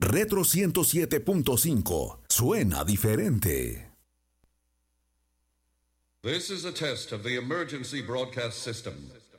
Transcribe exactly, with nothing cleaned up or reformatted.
Retro ciento siete punto cinco. Suena diferente. This is a test of the emergency broadcast system.